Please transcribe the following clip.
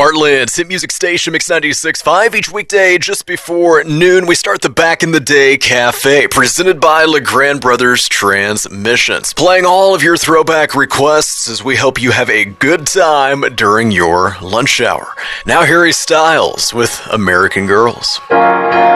Heartland's hit music station, Mix 96.5. Each weekday just before noon, we start the Back in the Day Cafe, presented by LeGrand Brothers Transmissions. Playing all of your throwback requests as we help you have a good time during your lunch hour. Now, Harry Styles with American Girls.